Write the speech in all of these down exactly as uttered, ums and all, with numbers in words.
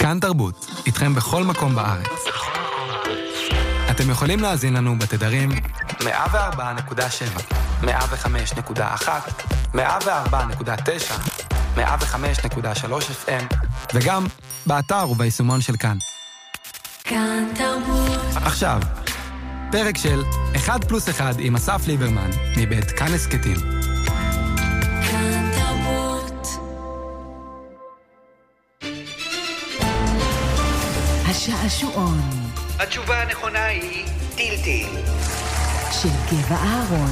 כאן תרבות, איתכם בכל מקום בארץ. אתם יכולים להאזין לנו בתדרים מאה וארבע נקודה שבע, מאה וחמש נקודה אחת, מאה וארבע נקודה תשע, מאה וחמש נקודה שלוש אף אם, וגם באתר וביישומון של כאן. כאן תרבות. עכשיו, פרק של אחד פלוס אחד עם אסף ליברמן, מבית כאן הסקטים. כאן תרבות. השעשועון. התשובה הנכונה היא טילטיל. של גבע אהרון.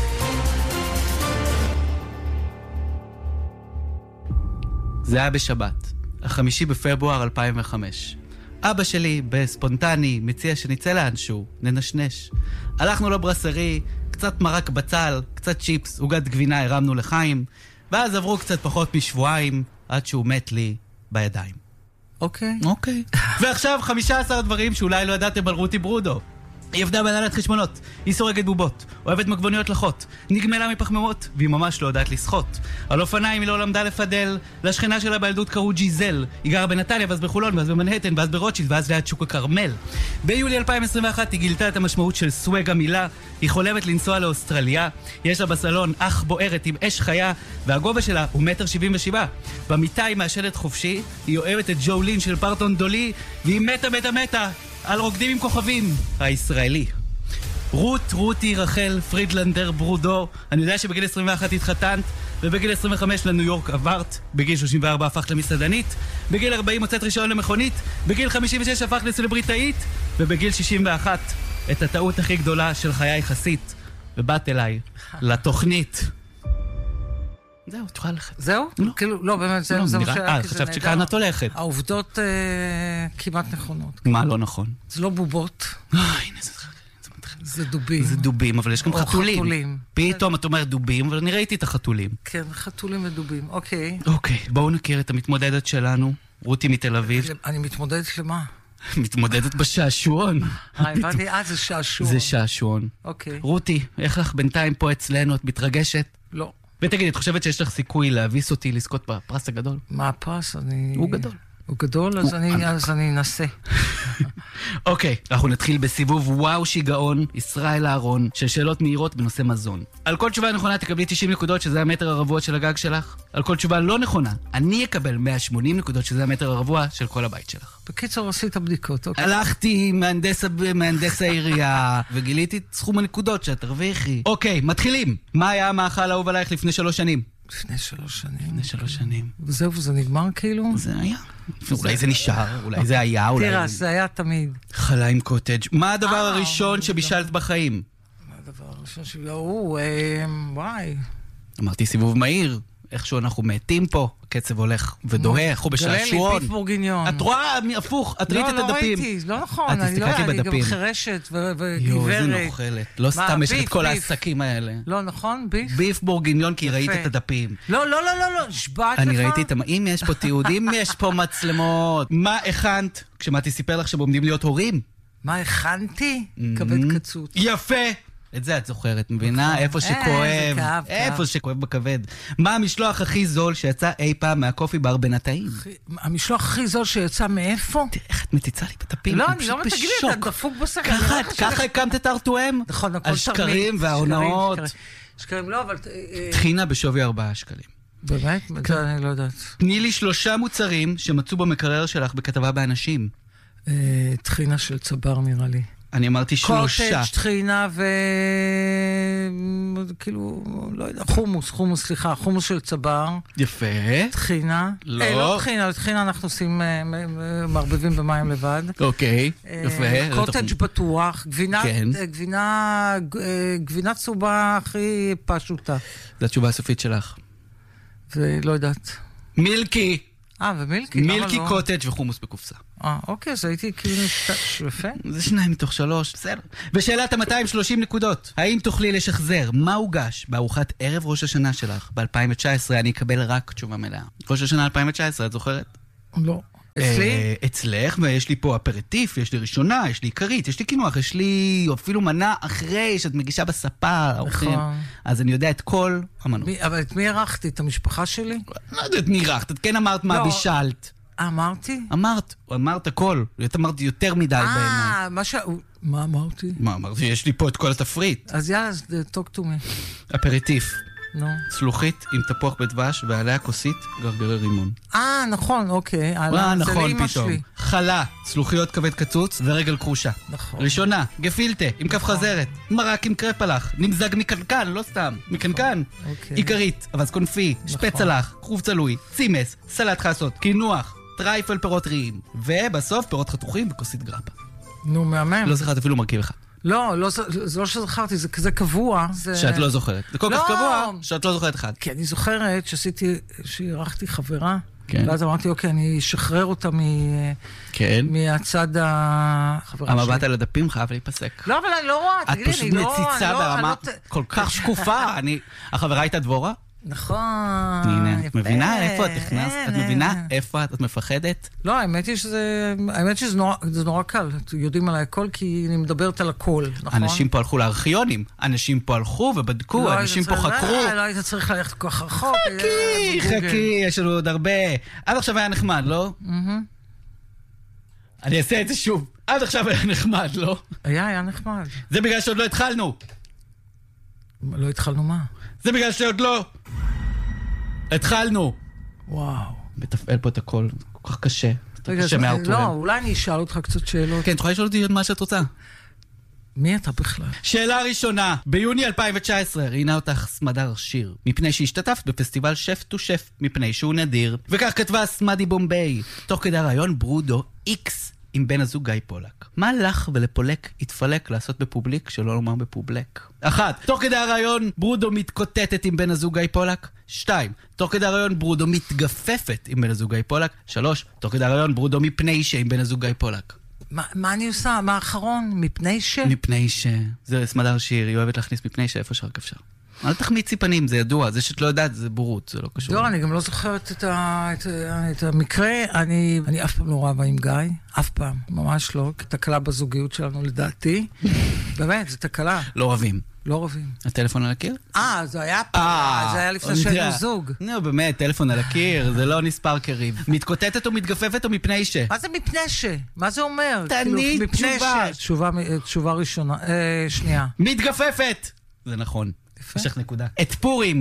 זה היה בשבת, החמישי בפברואר אלפיים וחמש. אבא שלי, בספונטני, מציע שנצא לאנשהו, ננשנש. הלכנו לברסרי, קצת מרק בצל, קצת צ'יפס, עוגת גבינה הרמנו לחיים, ואז עברו קצת פחות משבועיים, עד שהוא מת לי בידיים. אוקיי. אוקיי. ועכשיו חמישה עשר דברים שאולי לא ידעתם על רותי ברודו. היא עבדה בהנהלת חשבונות, היא סורגת בובות, אוהבת מגבוניות לחות, נגמלה מפחמימות, והיא ממש לא יודעת לשחות. על אופניים היא לא למדה לפדל, לשכנה שלה בילדות קראו ג'יזל, היא גרה בנתניה, ואז בחולון, ואז במנהטן, ואז ברוטשילד, ואז ליד שוק הכרמל. ביולי אלפיים עשרים ואחת היא גילתה את המשמעות של סווג המילה, היא חולמת לנסוע לאוסטרליה, יש לה בסלון אח בוערת עם אש חיה, והגובה שלה הוא מטר שבעים ושבע. במיטה היא מאשרת חופשי, היא אוהבת את ג'ולין של פרטון דולי, והיא מתה מתה מתה על רוקדים עם כוכבים, הישראלי. רות, רותי, רחל, פרידלנדר, ברודו. אני יודע שבגיל עשרים ואחת התחתנת, ובגיל עשרים וחמש לניו יורק עברת, בגיל שלושים וארבע הפכת למסעדנית, בגיל ארבעים הוצאת רישיון למכונית, בגיל חמישים ושש הפכת לסלבריטאית, ובגיל שישים ואחת את הטעות הכי גדולה של חיי יחסית, ובאת אליי, לתוכנית. זהו, תוכל ללכת. זהו? לא. כאילו, לא, באמת, זה לא, מה נראה- שהיה, אה, כי זה חשבת נהדר. שכאן את הולכת. העובדות אה, כמעט נכונות. מה לא נכון? זה לא בובות, אה, הנה זה... זה מתחיל. זה דובים. זה דובים, אבל יש גם או חתולים. חתולים. פתאום את אומרת דובים, אבל אני ראיתי את החתולים. כן, חתולים ודובים. אוקיי. אוקיי, בואו נכיר את המתמודדת שלנו, רותי מתל אביב. אני מתמודדת למה? מתמודדת בשעשועון. אה, הבנתי, אה, זה שעשועון. זה שעשועון. אוקיי. רותי, איך לך בינתיים פה אצלנו? את מתרגשת? לא. ותגידי, את חושבת שיש לך סיכוי להביס אותי לזכות בפרס הגדול? מה הפרס? אני... הוא גדול. הוא גדול, אז אני אז אני אנסה. אוקיי, אנחנו נתחיל בסיבוב וואו שיגעון, ישראל אהרון, של שאלות מהירות בנושא מזון. על כל תשובה נכונה תקבלי תשעים נקודות, שזה המטר הרבוע של הגג שלך. על כל תשובה לא נכונה, אני אקבל מאה ושמונים נקודות, שזה המטר הרבוע של כל הבית שלך. בקיצור, עשית בדיקות, אוקיי. הלכתי עם מהנדס, מהנדס העירייה, וגיליתי את סכום הנקודות שאת תרוויחי. אוקיי, מתחילים. מה היה המאכל האהוב עלייך לפני שלוש שנים? לפני שלוש שנים. לפני שלוש שנים. וזהו, זה נגמר כאילו? זה היה. אולי זה נשאר, אולי זה היה, אולי... תראה, זה היה תמיד. חלה עם קוטג'. מה הדבר אה, הראשון שבישלת בחיים? מה הדבר הראשון שלי? או, אה, וואי. אמרתי סיבוב מהיר. איכשהו אנחנו מתים פה, הקצב הולך ודוהה, אנחנו גלה לי, בשעשועון. ביף בורגיניון. את רואה, הפוך, את ראית את לא, לא הדפים. ראיתי, לא נכון. את אני לא הסתכלתי אני גם בדפים. חרשת ו- יואו, וגברת. איזה נוכלת. לא סתם יש את ביף, כל ביף. העסקים האלה. לא נכון, ביף? ביף בורגיניון, כי ראית את הדפים. לא, לא, לא, לא, לא, שבעת לך. אני ראיתי את... אם יש פה תיעוד, אם יש פה מצלמות. מה הכנת כשמתי סיפר לך שהם עומדים להיות הורים? מה הכנתי? כבד קצוץ. יפה! את זה את זוכרת, מבינה? נכון. איפה אה, שכואב, זה כאב, איפה כאב. שכואב בכבד. מה המשלוח הכי זול שיצא אי פעם מהקופי בר בנתאים? המשלוח הכי זול שיצא מאיפה? תראה איך את מציצה לי בדפים, לא, אני אני לא פשוט מתגידי, בשוק. אתה דפוק בשק. ככה, ככה הקמת את ארטואם? נכון, הכל על שקרים תרמית. וההונאות. שקרים, שקרים, לא, אבל... אה, תחינה בשווי ארבעה שקלים. באמת? זה אני לא יודעת. תני לי שלושה מוצרים שמצאו במקרר שלך בכתבה באנשים. אה, תחינה של צבר נראה לי. אני אמרתי שלושה. קוטג', תחינה ו... כאילו, לא יודע, חומוס, חומוס, סליחה, חומוס של צבר. יפה. תחינה. לא. אה, לא תחינה, תחינה אנחנו עושים, אה, מ- מ- מערבבים במים לבד. אוקיי, אה, יפה. קוטג' בטוח, גבינה, כן. אה, גבינה, אה, גבינה צהובה הכי פשוטה. זו התשובה הסופית שלך. ולא יודעת. מילקי. אה, ומילקי? למה מילקי, לא? קוטג' וחומוס בקופסה. אה, אוקיי, אז הייתי כאילו יפה. זה שניים מתוך שלוש, בסדר. ושאלת ה-מאתיים ושלושים נקודות. האם תוכלי לשחזר מה הוגש בארוחת ערב ראש השנה שלך? ב-אלפיים תשע עשרה אני אקבל רק תשובה מלאה. ראש השנה אלפיים תשע עשרה, את זוכרת? לא. אצלי? אה, אצלך, ויש לי פה אפרטיף, יש לי ראשונה, יש לי עיקרית, יש לי קינוח, יש לי אפילו מנה אחרי שאת מגישה בספה, האורחים. נכון. אז אני יודע את כל המנות. מי- אבל את מי ערכתי? את המשפחה שלי? לא יודעת מי ערכת, את כן אמרת מה לא. בישלת. אמרתי? אמרת, אמרת הכל. את אמרת יותר מדי בעיניי. אה, מה ש... מה אמרתי? מה אמרתי? יש לי פה את כל התפריט. אז יאללה, אז talk to me. אפריטיף. נו. צלוחית עם תפוח בדבש ועליה כוסית גרגרי רימון. אה, נכון, אוקיי. אה, נכון, פתאום. חלה, צלוחיות כבד קצוץ ורגל קרושה. נכון. ראשונה, גפילטה עם כף חזרת. מרק עם קרפלח. נמזג מקנקן, לא סתם. מקנקן. אוקיי. עיקרית, אבז קונפי, שפצלח, חרוב צלוי, צימס, סלט חסות, קינוח, טרייפל פירות טריים. ובסוף פירות חתוכים וכוסית גרפה. נו, מהמם. לא זכרת אפילו מרכיב אחד. לא, לא, זה לא שזכרתי, זה כזה קבוע. זה... שאת לא זוכרת. זה כל לא. כך קבוע שאת לא זוכרת אחד. כי אני זוכרת שעשיתי, שערכתי חברה, כן. ואז אמרתי, אוקיי, אני אשחרר אותה מ... כן. מהצד החברה שלי. המבט על הדפים חייב להיפסק. לא, אבל אני לא רואה, את תגידי, פשוט אני לא... מציצה לא, ברמה לא... כל כך שקופה. אני... החברה הייתה דבורה? נכון. הנה, את יפה. מבינה איפה את נכנסת? את הנה. מבינה איפה את? את מפחדת? לא, האמת היא שזה... האמת שזה נורא, זה נורא קל. יודעים עליי הכל, כי אני מדברת על הכל, נכון? אנשים פה הלכו לארכיונים, אנשים פה הלכו ובדקו, לא אנשים היית פה צריך- חקרו. לא, לא היית צריך ללכת כל כך רחוק. חכי, בגוגל. חכי, יש לנו עוד הרבה. עד עכשיו היה נחמד, לא? אני אעשה את זה שוב. עד עכשיו היה נחמד, לא? היה, היה נחמד. זה בגלל שעוד לא התחלנו. לא התחלנו מה? זה בגלל שעוד לא התחלנו. וואו. מתפעל פה את הכל, כל כך קשה. רגע, קשה אז- מהאוטורן. לא, אולי אני אשאל אותך קצת שאלות. כן, את יכולה לשאול אותי מה שאת רוצה. מי אתה בכלל? שאלה ראשונה, ביוני אלפיים תשע עשרה ראיינה אותך סמדר שיר, מפני שהשתתפת בפסטיבל שף טו שף, מפני שהוא נדיר. וכך כתבה סמדי בומביי, תוך כדי הרעיון ברודו איקס עם בן הזוג גיא פולק. מה לך ולפולק התפלק לעשות בפובליק, שלא לומר בפובלק? אחת, תוך כדי הרעיון ברודו מתקוטטת עם בן הזוג גיא פולק. שתיים, תוך כדי הרעיון ברודו מתגפפת עם בן הזוג גיא פולק. שלוש, תוך כדי הרעיון ברודו מפני שעם בן הזוג גיא פולק. מה, מה אני עושה? מה האחרון? מפני ש... מפני ש... זה סמדר שיר, היא אוהבת להכניס מפני שאיפה שרק אפשר. אל תחמיצי פנים, זה ידוע. זה שאת לא יודעת, זה בורות, זה לא קשור. לא, אני גם לא זוכרת את, ה, את, ה, את המקרה. אני, אני אף פעם לא רבה עם גיא. אף פעם. ממש לא. תקלה בזוגיות שלנו, לדעתי. באמת, זו תקלה. לא רבים. לא רבים. הטלפון על הקיר? אה, זה היה פעם. זה היה לפני שהיינו זוג. נו, באמת, טלפון על הקיר, זה לא נספר כריב. מתקוטטת או מתגפפת או מפני ש... מה זה מפני ש? מה זה אומר? תעני כאילו, מפני תשובה. ש... תשובה, מ- תשובה ראשונה. אה, שנייה. מתגפפת! זה נכון. יפה. יש לך נקודה. את פורים,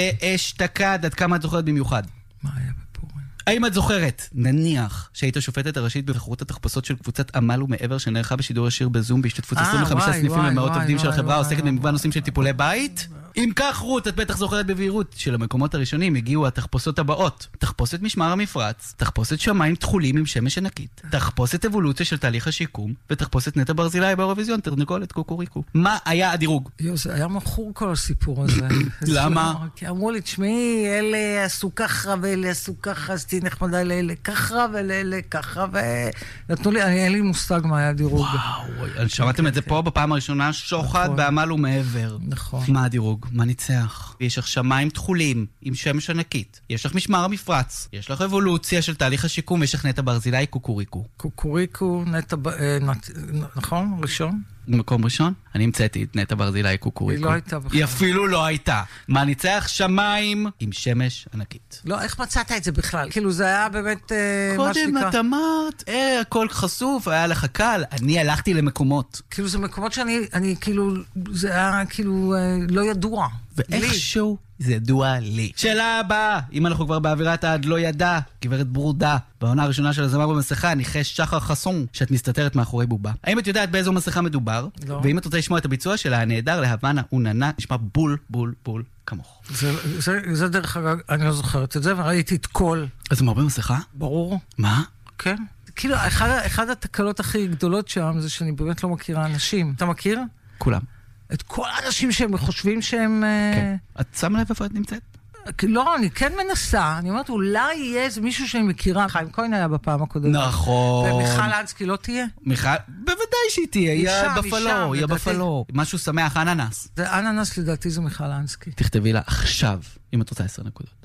דאשתקד, עד כמה את זוכרת במיוחד? מה היה בפורים? האם את זוכרת, נניח, שהיית השופטת הראשית בתחרות התחפושות של קבוצת עמל ומעבר שנערכה בשידור ישיר בזום בהשתתפות אה, עשרים וחמישה וואי, סניפים וואי, ומאות וואי, עובדים של וואי, החברה וואי, העוסקת וואי. במגוון נושאים של טיפולי בית? אם כך, רות, את בטח זוכרת בבהירות שלמקומות הראשונים הגיעו התחפושות הבאות: תחפושת משמר המפרץ, תחפושת שמיים תכולים עם שמש ענקית, תחפושת אבולוציה של תהליך השיקום, ותחפושת נטע ברזילי באירוויזיון, תרנגולת קוקוריקו. מה היה הדירוג? יו, זה היה מכור כל הסיפור הזה. למה? כי אמרו לי, תשמעי, אלה עשו ככה ואלה עשו ככה, אז תהי נחמדה לאלה ככה ולאלה ככה, ונתנו לי, אני- אין לי מושג מה היה הדירוג. וואו, שמעתם את זה פה בפעם הראשונה, שוחד נכון. בעמל ומעבר. נכון. מה הדירוג? מה ניצח? יש לך שמיים תכולים עם שמש ענקית, יש לך משמר המפרץ, יש לך אבולוציה של תהליך השיקום, ויש לך נטע ברזילי קוקוריקו. קוקוריקו, נטע, ב- אה, נת- נכון? ראשון? במקום ראשון, אני המצאתי את נטע ברזילי קוקוריקו. היא לא הייתה בכלל. היא אפילו לא הייתה. מה ניצח? שמיים עם שמש ענקית. לא, איך מצאת את זה בכלל? כאילו, זה היה באמת, אה, מה קודם שנקרא... את אמרת, אה, הכל חשוף, היה לך קל. אני הלכתי למקומות. כאילו, זה מקומות שאני, אני כאילו, זה היה כאילו אה, לא ידוע. לי. ואיכשהו זה ידוע לי. שאלה הבאה, אם אנחנו כבר באווירת העד לא ידע, גברת ברודה, בעונה הראשונה של הזמר במסכה, ניחש שחר חסון, שאת מסתתרת מאחורי בובה. האם את יודעת באיזו מסכה מדובר? לא. ואם את רוצה לשמוע את הביצוע שלה, הנהדר להבנה וננה, נשמע בול בול בול כמוך. זה, זה, זה דרך אגב, אני לא זוכרת את זה, וראיתי את כל, הזמר במסכה? ברור, מה? כן. כאילו, אחד, אחד התקלות הכי גדולות שם זה שאני באמת לא מכירה אנשים. אתה מכיר? כולם. את כל האנשים שהם חושבים שהם... אה, כן. את שמה לב איפה את נמצאת? לא, אני כן מנסה. אני אומרת, אולי יהיה איזה מישהו שאני מכירה. חיים כהן היה בפעם הקודמת. נכון. ומיכל אנסקי לא תהיה? מיכל, בוודאי שהיא תהיה, היא משם, הבפלו, משם, היא לדעתי. הבפלו. משהו שמח, אננס. זה אננס לדעתי זה מיכל אנסקי. תכתבי לה עכשיו, אם את רוצה עשר נקודות.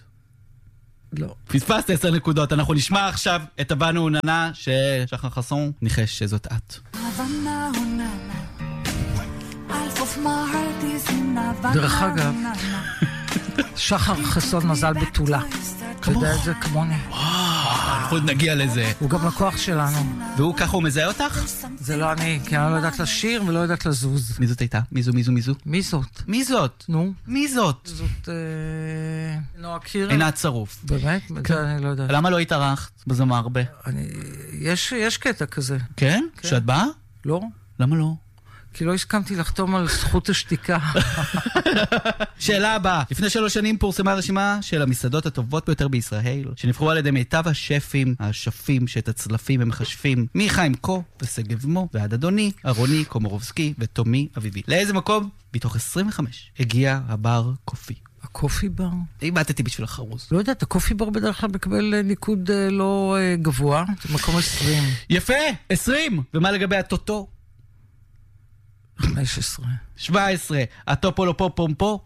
לא. פספסת עשר נקודות, אנחנו נשמע עכשיו את הבנו עוננה ששחר חסון ניחש שזאת את. דרך אגב, שחר חסון מזל בתולה. אתה יודע את זה כמוני. אנחנו עוד נגיע לזה. הוא גם לקוח שלנו. והוא ככה הוא מזהה אותך? זה לא אני, כי אני לא יודעת לשיר ולא יודעת לזוז. מי זאת הייתה? מי זו, מי זו, מי זו? מי זאת? מי זאת? נו. מי זאת? זאת... אה... נועה קירל. עינת צרוף. באמת? זה אני לא יודעת. למה לא התארחת בזמר הרבה? אני... יש, יש קטע כזה. כן? כן. שאת באה? לא? למה לא? כי לא הסכמתי לחתום על זכות השתיקה. שאלה הבאה. לפני שלוש שנים פורסמה רשימה של המסעדות הטובות ביותר בישראל, שנבחרו על ידי מיטב השפים, השפים, שאת הצלפים הם מחשפים, מחיים קו ושגב מו, ועד אדוני, ארוני, קומורובסקי ותומי אביבי. לאיזה מקום? בתוך עשרים וחמש הגיע הבר קופי. הקופי בר? איבדתי בשביל החרוז. לא יודעת, הקופי בר בדרך כלל מקבל ניקוד לא גבוה, זה מקום עשרים. יפה! עשרים! ומה לגבי הטוטו? חמש עשרה. שבע עשרה. הטופו לא פה פומפו?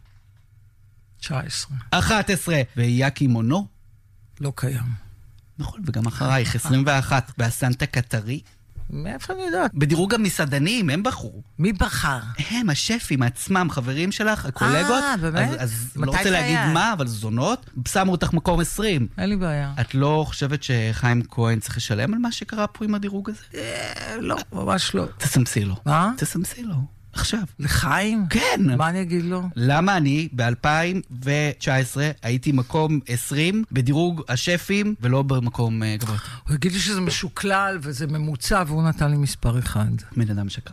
תשע עשרה. אחת עשרה. ויאקי מונו? לא קיים. נכון, וגם אחרייך עשרים ואחת. והסנטה קטרי? מאיפה אני יודעת? בדירוג המסעדנים, הם בחרו. מי בחר? הם, השפים עצמם, חברים שלך, הקולגות. אה, באמת? אז, אז מתי לא רוצה זה להגיד היה? מה, אבל זונות, שמו אותך מקום עשרים. אין לי בעיה. את לא חושבת שחיים כהן צריך לשלם על מה שקרה פה עם הדירוג הזה? אה, לא, ממש לא. תסמסי לו. מה? תסמסי לו. עכשיו. לחיים? כן. מה אני אגיד לו? למה אני ב-אלפיים תשע עשרה הייתי מקום עשרים בדירוג השפים ולא במקום uh, גבוה? הוא יגיד לי שזה משוקלל וזה ממוצע והוא נתן לי מספר אחד. בן אדם שקרן.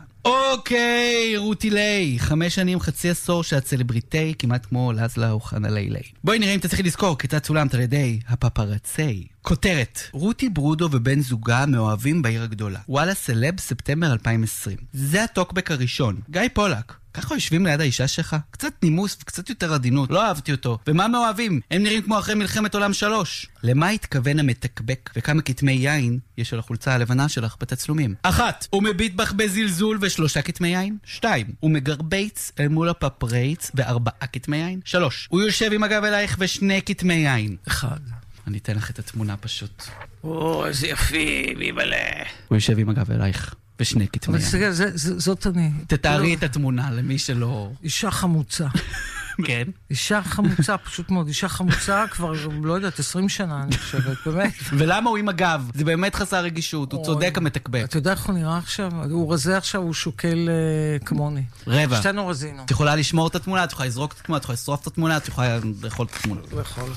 אוקיי, רותי ליי. חמש שנים, חצי עשור שאת סלבריטי, כמעט כמו לזלה אוחנה לילי. בואי נראה אם תצליחי לזכור כיצד צולמת על ידי הפפרצי. כותרת: רותי ברודו ובן זוגה מאוהבים בעיר הגדולה. וואלה סלב ספטמבר אלפיים עשרים. זה הטוקבק הראשון. גיא פולק. ככה יושבים ליד האישה שלך? קצת נימוס וקצת יותר עדינות. לא אהבתי אותו. ומה מאוהבים? הם נראים כמו אחרי מלחמת עולם שלוש. למה התכוון המתקבק וכמה כתמי יין יש על החולצה הלבנה שלך בתצלומים? אחת, הוא מביט בך בזלזול ושלושה כתמי יין. שתיים, הוא מגרבייץ אל מול הפפרייץ וארבעה כתמי יין. שלוש, הוא יושב עם הגב אלייך ושני כתמי יין. אחד. אני אתן לך את התמונה פשוט. או, איזה יפי, ביבלה. הוא יושב עם הגב אלייך ושני כתמי אבל יין. תסתכל, זה- זה- זאת אני. תתארי לא, את התמונה למי שלא... אישה חמוצה. כן. אישה חמוצה, פשוט מאוד. אישה חמוצה כבר, לא יודעת, עשרים שנה, אני חושבת, באמת. ולמה הוא עם הגב? זה באמת חסר רגישות, הוא צודק המתקבק. אתה יודע איך הוא נראה עכשיו? הוא רזה עכשיו, הוא שוקל אה, כמוני. רבע. שתינו רזינו. את יכולה לשמור את התמונה, את יכולה לזרוק את התמונה, את יכולה לשרוף את התמונה, את יכולה לאכול את התמונה. הוא יכול.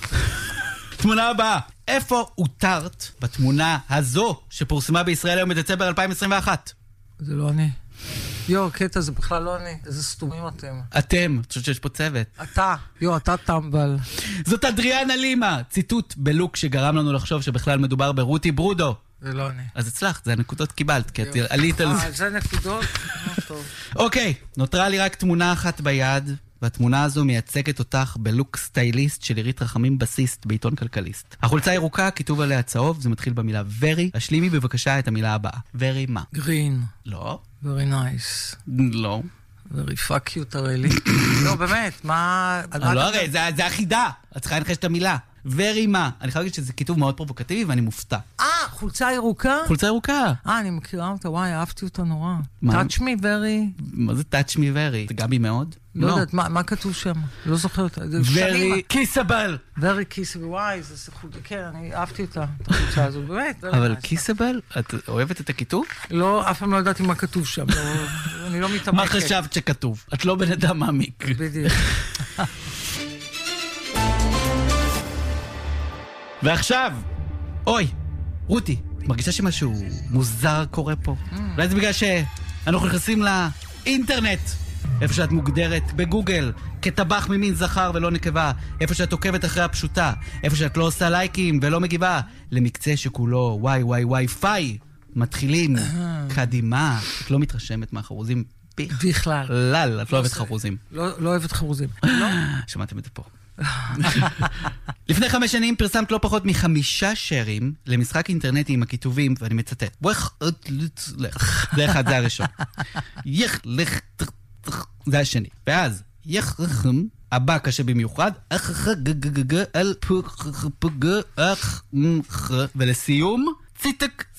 תמונה הבאה. איפה הותרת בתמונה הזו שפורסמה בישראל היום בדצמבר אלפיים עשרים ואחת? זה לא אני. יו, קטע, זה בכלל לא אני. איזה סתומים אתם. אתם, את חושבת שיש פה צוות. אתה. יו, אתה טמבל. זאת אדריאנה לימה. ציטוט בלוק שגרם לנו לחשוב שבכלל מדובר ברותי ברודו. זה לא אני. אז הצלחת, זה הנקודות קיבלת, כי את עלית על זה. אה, זה נקודות? לא טוב. אוקיי, נותרה לי רק תמונה אחת ביד, והתמונה הזו מייצגת אותך בלוק סטייליסט של עירית רחמים בסיסט בעיתון כלכליסט. החולצה ירוקה, כיתוב עליה צהוב, זה מתחיל במילה very. השלימי בבקשה את המילה הבאה. very מה? גרין. לא. very nice. לא. very fuck you, תראה לי. לא, באמת, מה... על מה לא אתה- הרי, זה זה אחידה. את צריכה לנחש את המילה. very מה? אני חייב להגיד שזה כיתוב מאוד פרובוקטיבי ואני מופתע. אה, חולצה ירוקה? חולצה ירוקה. אה, אני מכירה אותה, וואי, אהבתי אותה נורא. מה? touch me very... מה זה touch me very? זה גבי מאוד? לא יודעת, מה מה כתוב שם? לא זוכרת. זה שנים. very kissable. very kiss, וואי, זה חולצה, כן, אני אהבתי אותה, את החולצה הזו, באמת. very אבל nice. kissable? את אוהבת את הכיתוב? לא, אף פעם לא ידעתי מה כתוב שם, לא- אני לא מתעמקת. מה חשבת שכתוב? את לא בן אדם מעמיק. בדיוק. ועכשיו, אוי, רותי, את מרגישה שמשהו מוזר קורה פה? אולי זה בגלל שאנחנו נכנסים לאינטרנט, איפה שאת מוגדרת בגוגל כטבח ממין זכר ולא נקבה, איפה שאת עוקבת אחרי הפשוטה, איפה שאת לא עושה לייקים ולא מגיבה, למקצה שכולו וואי וואי וואי פאי, מתחילים קדימה. את לא מתרשמת מהחרוזים בכלל. בכלל, את לא אוהבת חרוזים. לא לא אוהבת חרוזים. לא? שמעתם את זה פה. לפני חמש שנים פרסמת לא פחות מחמישה שרים למשחק אינטרנטי עם הכיתובים, ואני מצטט. וואח, לך. זה אחד, זה הראשון. יח, לך, זה השני. ואז, יח, רחם, הבא קשה במיוחד, אך, אך, גגגג, אל, פח, פג, אך, מח, ולסיום, ציטק,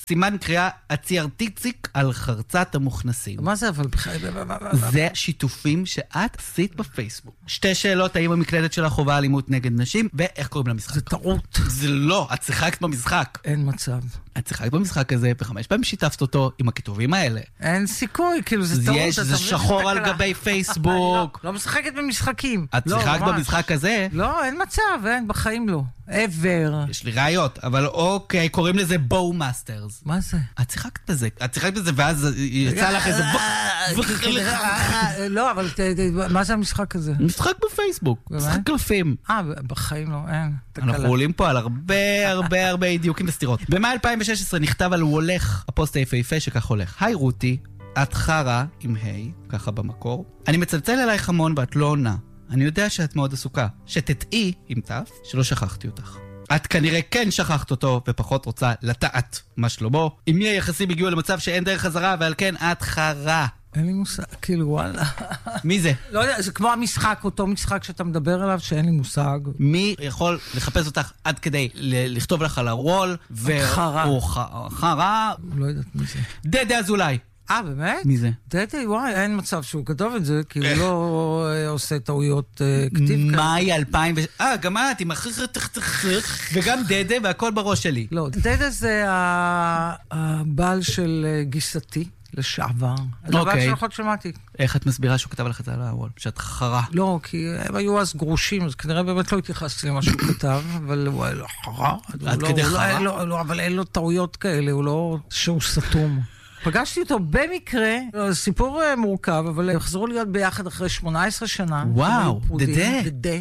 סימן קריאה הציארטיציק על חרצת המוכנסים. מה זה אבל בכלל? זה שיתופים שאת עשית בפייסבוק. שתי שאלות, האם המקלדת שלה חובה אלימות נגד נשים, ואיך קוראים למשחק? זה טעות. זה לא, את שיחקת במשחק. אין מצב. את שיחקת במשחק הזה, וחמש פעמים שיתפת אותו עם הכיתובים האלה. אין סיכוי, כאילו זה טעות. יש, זה שחור על גבי פייסבוק. לא משחקת במשחקים. את שיחקת במשחק הזה? לא, אין מצב, אין, בחיים לא. ever. יש לי ראיות, אבל אוקיי, קוראים לזה בואו מאסטרס. מה זה? את שיחקת בזה, את שיחקת בזה, ואז יצא לך איזה בואו... לא, אבל מה זה המשחק הזה? משחק בפייסבוק, משחק קלפים. אה, בחיים לא, אין. אנחנו עולים פה על הרבה הרבה הרבה דיוקים וסתירות. במאי אלפיים ושש עשרה נכתב על הולך הפוסט היפהפה שכך הולך. היי רותי, את חרה עם היי, ככה במקור. אני מצלצל אלייך המון ואת לא עונה. אני יודע שאת מאוד עסוקה. שתטעי עם תף שלא שכחתי אותך. את כנראה כן שכחת אותו ופחות רוצה לטעת מה שלמה. עם מי היחסים הגיעו למצב שאין דרך חזרה ועל כן את חרה. אין לי מושג, כאילו וואלה. מי זה? לא יודע, זה כמו המשחק, אותו משחק שאתה מדבר עליו, שאין לי מושג. מי יכול לחפש אותך עד כדי לכתוב לך על הרול? חרה. או חרה. לא יודעת מי זה. דדה אזולאי. אה, באמת? מי זה? דדי, וואי, אין מצב שהוא כתוב את זה, כי הוא לא עושה טעויות כתיב. מאי אלפיים ו... אה, גם את, עם החככככככ, וגם דדה, והכל בראש שלי. לא, דדה זה הבעל של גיסתי. לשעבר. הדבר שלחות שמעתי. איך את מסבירה שהוא כתב לך את זה על הוול? שאת חרה. לא, כי הם היו אז גרושים, אז כנראה באמת לא התייחסתי למה שהוא כתב, אבל הוא היה לו חרה. עד כדי חרה? אבל אין לו טעויות כאלה, הוא לא שהוא סתום. פגשתי אותו במקרה, סיפור מורכב, אבל הם חזרו להיות ביחד אחרי שמונה עשרה שנה. וואו, דדה. דדה.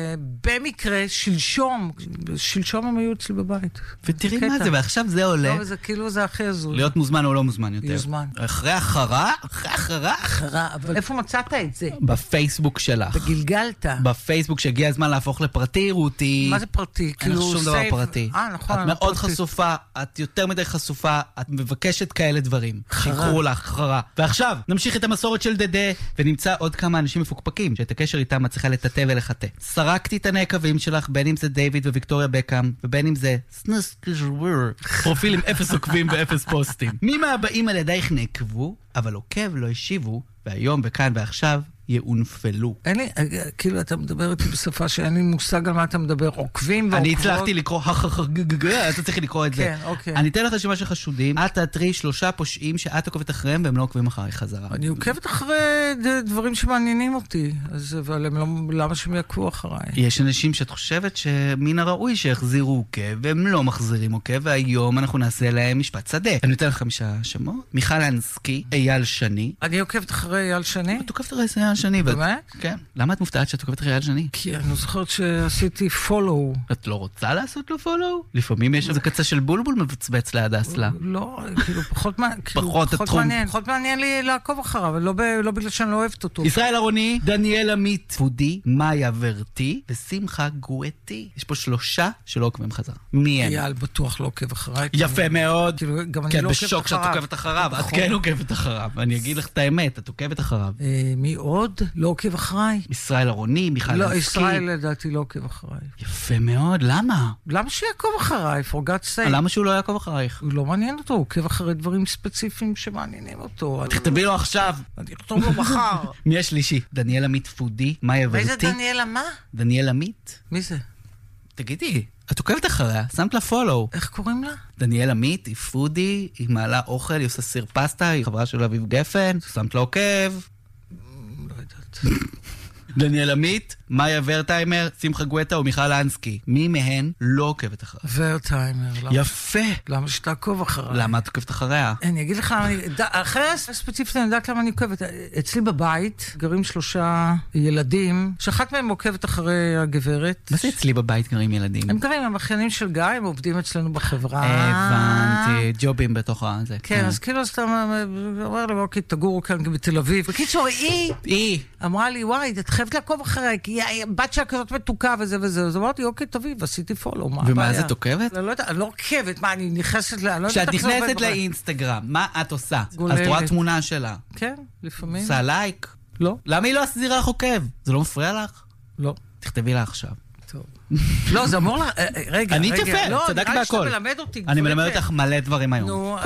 ובמקרה, שלשום, שלשום הם היו אצלי בבית. ותראי מה זה, ועכשיו זה עולה. לא, זה כאילו זה הכי הזוי. להיות מוזמן או לא מוזמן יותר. מוזמן. אחרי החרה? אחרי החרה? החרה, אבל איפה מצאת את זה? בפייסבוק שלך. בגלגלת. בפייסבוק שהגיע הזמן להפוך לפרטי, רותי. מה זה פרטי? אין לך שום דבר פרטי. אה, נכון. את מאוד חשופה, את יותר מדי חשופה, את מבקשת כאלה דברים. שיקרו לך, חרה. ועכשיו, נמשיך את המסורת של דדה, ונמצא עוד כמה אנשים מפוקפקים, שאת הקשר איתם מצליחה לטאטא ולחטא. סרקתי את הנקבים שלך, בין אם זה דיוויד וויקטוריה בקאם, ובין אם זה סנסקז'וור, פרופיל עם אפס עוקבים ואפס פוסטים. מי מהבאים על ידייך נעקבו, אבל עוקב לא השיבו, והיום וכאן ועכשיו יאונפלו. אין לי, כאילו אתה מדבר איתי בשפה שאין לי מושג על מה אתה מדבר, עוקבים ועוקבות. אני הצלחתי לקרוא, אתה צריך לקרוא את זה. כן, אוקיי. אני אתן לך רשימה של חשודים, את תאתרי שלושה פושעים שאת עוקבת אחריהם והם לא עוקבים אחרי חזרה. אני עוקבת אחרי דברים שמעניינים אותי, אבל הם לא, למה שהם יעקבו אחריי? יש אנשים שאת חושבת שמן הראוי שיחזירו עוקב, והם לא מחזירים עוקב, והיום אנחנו נעשה להם משפט שדה. אני אתן לך חמישה שמות, מיכל אנסקי, אייל שני. אני עוקבת אחרי אייל שני? את עוקבת אחרי אייל שני. באמת? כן. למה את מופתעת שאת עוקבת אחרי אייל שני? כי אני זוכרת שעשיתי פולו. את לא רוצה לעשות לו פולו? לפעמים יש איזה קצה של בולבול מבצבץ ליד אסלה. לא, כאילו פחות פחות מעניין. פחות מעניין לי לעקוב אחריו, אבל לא בגלל שאני לא אוהבת אותו. ישראל ארוני, דניאל עמית, פודי, מאיה ורטי ושמחה גואטי. יש פה שלושה שלא עוקבים חזרה. מי הם? אייל בטוח לא עוקב אחריי. יפה מאוד. גם אני כן, לא עוקבת בשוק שאת עוקבת אחריו. את כן עוקבת אחריו. אני אגיד לך את האמת, את עוקבת אחריו. מי עוד? לא עוקב אחריי. ישראל ארוני, מיכל אנסקי. לא, ישראל לדעתי לא עוקב אחריי. יפה מאוד, למה? למה שיעקוב אחריי? for God's sake. למה שהוא לא יעקוב אחרייך? הוא לא מעניין אותו, הוא עוקב אחרי דברים ספציפיים שמעניינים אותו. תכתבי לו עכשיו. אני אכתוב לו מחר. מי השלישי? דניאל עמית פודי, מאיה ורטי. מי זה דניאלה מה? דניאל עמית? מי זה? תגידי, את עוקבת אחריה, שמת לה פולו. איך קוראים לה? דניאל עמית, היא פודי, היא מעלה אוכל, היא עושה סיר פסטה, היא חברה של אביב גפן, שמת לה עוקב. לא יודעת. דניאל עמית, מאיה ורטיימר, שמחה גואטה ומיכל אנסקי. מי מהן לא עוקבת אחריה? ורטיימר. יפה. למה שתעקוב אחריה? למה את עוקבת אחריה? אני אגיד לך, אחרי הספציפית אני יודעת למה אני עוקבת. אצלי בבית גרים שלושה ילדים, שאחת מהם עוקבת אחרי הגברת. מה זה אצלי בבית גרים ילדים? הם גרים, הם אחיינים של גיא, הם עובדים אצלנו בחברה. הבנתי, ג'ובים בתוך הזה. כן, אז כאילו אתה אומר לי, אוקיי, תגורו כאן בתל אביב. בקיצור, היא, היא אמרה לי, וואי, את חייבת לעקוב אחריי, כי בת שלה כזאת מתוקה וזה וזה. אז אמרתי, אוקיי, תביב, עשיתי פולו. ומה זה עוקבת? לא יודעת, אני לא עוקבת, מה, אני נכנסת ל... כשאת נכנסת לאינסטגרם, מה את עושה? אז את רואה תמונה שלה. כן, לפעמים. עושה לייק? לא. למה היא לא עשירה לך עוקב? זה לא מפריע לך? לא. תכתבי לה עכשיו. טוב. לא, זה אמור לה... רגע, רגע. אני תפה, צדק בהכל. לא, נראה לי שאתה מלמד אותי. אני מלמד אותך מלא דברים היום. נו,